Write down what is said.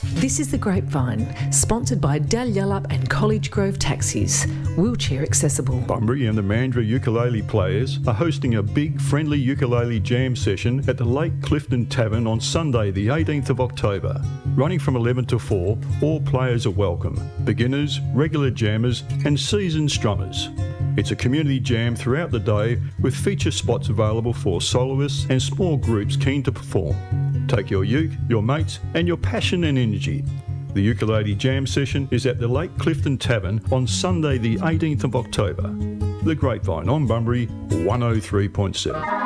This is The Grapevine, sponsored by Dalyellup and College Grove Taxis, wheelchair accessible. Bunbury and the Mandurah ukulele players are hosting a big friendly ukulele jam session at the Lake Clifton Tavern on Sunday the 18th of October. Running from 11 to 4, all players are welcome, beginners, regular jammers and seasoned strummers. It's a community jam throughout the day with feature spots available for soloists and small groups keen to perform. Take your uke, your mates and your passion and energy. The ukulele jam session is at the Lake Clifton Tavern on Sunday the 18th of October. The Grapevine on Bunbury 103.7.